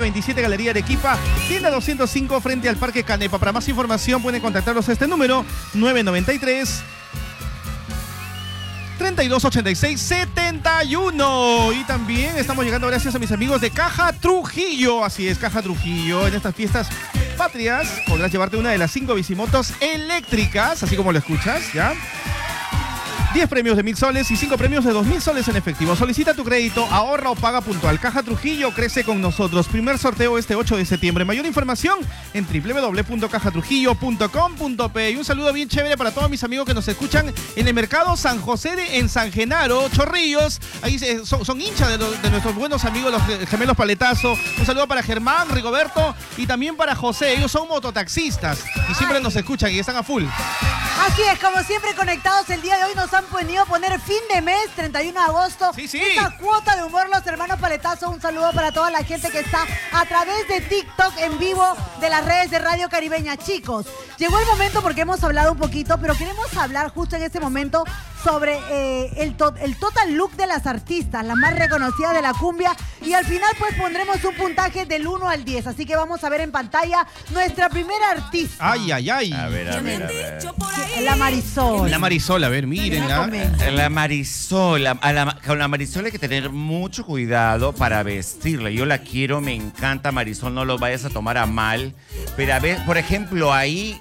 27 Galería Arequipa, tienda 205 frente al Parque Canepa. Para más información pueden contactarlos a este número 993 3286-71. Y también estamos llegando gracias a mis amigos de Caja Trujillo. Así es, Caja Trujillo. En estas fiestas patrias podrás llevarte una de las 5 bicimotos eléctricas, así como lo escuchas, ¿ya? 10 premios de 1.000 soles y 5 premios de 2.000 soles en efectivo. Solicita tu crédito, ahorra o paga puntual. Caja Trujillo crece con nosotros. Primer sorteo este 8 de septiembre. Mayor información en www.cajatrujillo.com.pe. Y un saludo bien chévere para todos mis amigos que nos escuchan en el mercado San José en San Genaro, Chorrillos. Ahí son hinchas de nuestros buenos amigos, los gemelos Paletazo. Un saludo para Germán, Rigoberto y también para José. Ellos son mototaxistas y siempre nos escuchan y están a full. Así es, como siempre conectados, el día de hoy nos han venido a poner fin de mes, 31 de agosto. Sí. Esta cuota de humor, los hermanos Paletazo. Un saludo para toda la gente que está a través de TikTok en vivo de las redes de Radio Caribeña. Chicos, llegó el momento porque hemos hablado un poquito, pero queremos hablar justo en este momento sobre el total look de las artistas, las más reconocidas de la cumbia. Y al final pues pondremos un puntaje del 1 al 10. Así que vamos a ver en pantalla nuestra primera artista. Ay. A ver. La Marisol. La Marisol, a ver, mírenla. La Marisol, con la Marisol hay que tener mucho cuidado para vestirla. Yo la quiero, me encanta Marisol, no lo vayas a tomar a mal. Pero a ver, por ejemplo, ahí...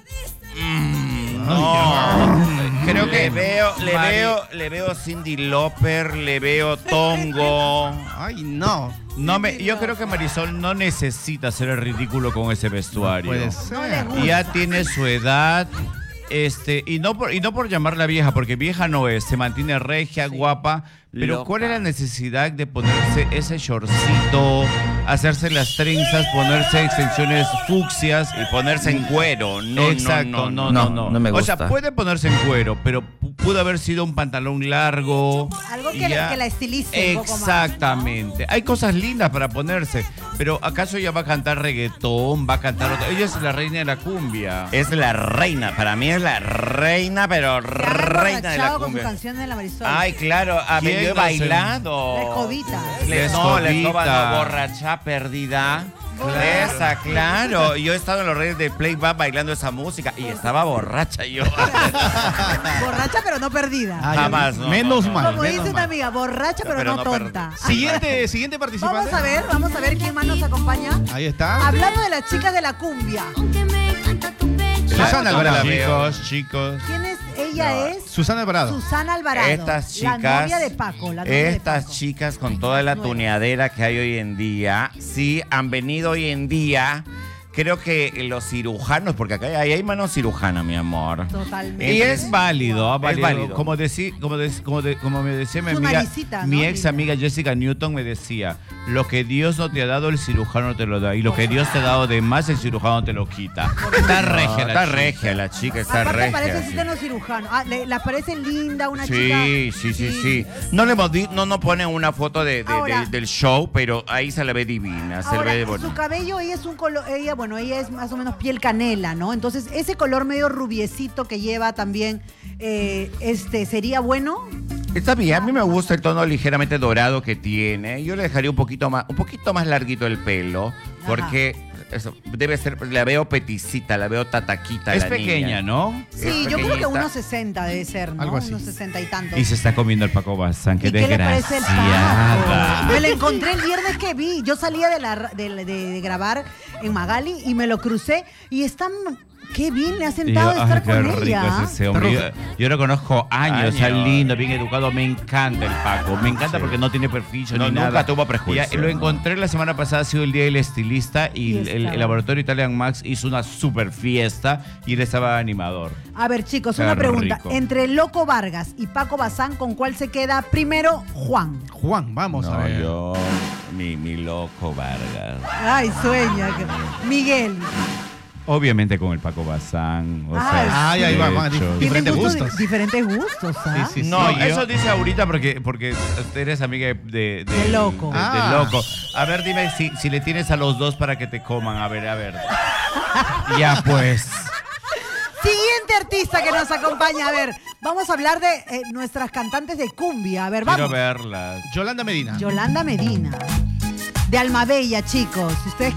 no, creo que le veo Cyndi Lauper, le veo Tongo. Ay, no. Yo creo que Marisol no necesita hacer el ridículo con ese vestuario. Puede ser. Ya tiene su edad. Y no por llamarla vieja, porque vieja no es, se mantiene regia, guapa, pero Loca. ¿cuál es la necesidad de ponerse ese shortcito, hacerse las trenzas, ponerse extensiones fucsias Y ponerse en cuero. No, Exacto, no me O sea, gusta. puede ponerse en cuero, pero pudo haber sido un pantalón largo. Algo y que ya. la estilice un poco más, ¿no? Exactamente. Hay cosas lindas para ponerse, pero ¿acaso ella va a cantar reggaetón? ¿Va a cantar otra? Ella es la reina de la cumbia. Es la reina. Para mí es la reina, pero Se ha reina de la emborrachado con su cumbia. canción de la Marisol. Ay, claro. A ver, ¿Quién yo he no se- bailado. La escobita. La La escobita. escoba no, borracha perdida. Esa, claro. Yo he estado en los Reyes de Playback bailando esa música y estaba borracha yo. Borracha pero no perdida. Jamás, no. Menos no, no. mal. Como menos dice una mal. amiga, borracha pero no tonta. Siguiente participante. Vamos a ver quién más nos acompaña. Ahí está. Hablando de las chicas de la cumbia. Susana Alvarado. Chicos. ¿Quién es? Ella es Susana Alvarado. Susana Alvarado. Estas chicas, la novia de Paco. La novia de estas Paco. chicas con toda la tuneadera que hay hoy en día, sí, han venido hoy en día. Creo que los cirujanos, porque acá hay mano cirujana, mi amor. Totalmente. Y es válido, Es válido. Como me decía mi Su amiga, naricita, ¿no? mi ex amiga Jessica Newton me decía, lo que Dios no te ha dado, el cirujano te lo da. Y lo que Dios te ha dado de más, el cirujano te lo quita. Está regia Está la regia la chica, está Aparte parece regia. cita los cirujanos. La parece linda, una Sí, chica. sí. No le no ponen una foto Ahora- del show, pero ahí se la ve divina, se la Ahora, ve su bonita. cabello, ella es un color, ella es más o menos piel canela, ¿no? Entonces, ese color medio rubiecito que lleva también, ¿sería bueno? Está bien, a mí me gusta el tono ligeramente dorado que tiene. Yo le dejaría un poquito más larguito el pelo, porque eso debe ser, la veo peticita, la veo tataquita. Es la pequeña, niña. ¿no? Sí, yo creo que pequeñita. unos 60 debe ser, ¿no? Algo así. Unos 60 y tantos. Y se está comiendo el Paco Bazán, qué ¿Y qué le parece el desgraciada. Paco? Me lo encontré el viernes que vi. Yo salía de grabar en Magali y me lo crucé y están... Qué bien le ha Y yo, sentado estar qué con rico ella. es ese hombre. Yo lo conozco años, está lindo, bien educado. Me encanta el Paco. Me encanta porque no tiene perfil No, ni nunca nada. tuvo prejuicio. Ya, lo encontré la semana pasada, ha sido el día del estilista y el laboratorio Italian Max hizo una super fiesta y él estaba animador. A ver, chicos, Qué una pregunta. rico. Entre Loco Vargas y Paco Bazán, ¿con cuál se queda? Primero, Juan. Juan, vamos a No, ver. yo, mi loco Vargas. Ay, sueña. Miguel. Obviamente con el Paco Bazán. O sea, Ay, ahí va, Juan. derechos. Diferentes Tienen gustos. Diferentes gustos, ¿ah? Sí, sí. No, yo- eso dice ahorita porque eres amiga de Loco. de Loco. A ver, dime si le tienes a los dos para que te coman. A ver. Ya pues. Siguiente artista que nos acompaña. A ver, vamos a hablar de nuestras cantantes de cumbia. A ver, Quiero vamos. verlas. Yolanda Medina. Yolanda Medina. De Almabella, chicos. Si ustedes